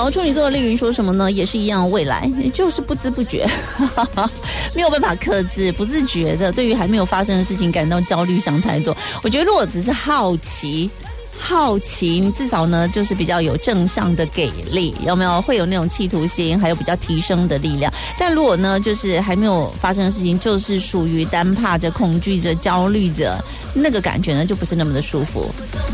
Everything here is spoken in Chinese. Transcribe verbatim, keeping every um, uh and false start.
好，处女座的丽云说什么呢？也是一样，未来就是不知不觉，没有办法克制，不自觉的对于还没有发生的事情感到焦虑，想太多。我觉得如果只是好奇。好奇，你至少呢就是比较有正向的给力，有没有？会有那种企图心，还有比较提升的力量。但如果呢就是还没有发生的事情，就是属于单怕着、恐惧着、焦虑着，那个感觉呢就不是那么的舒服。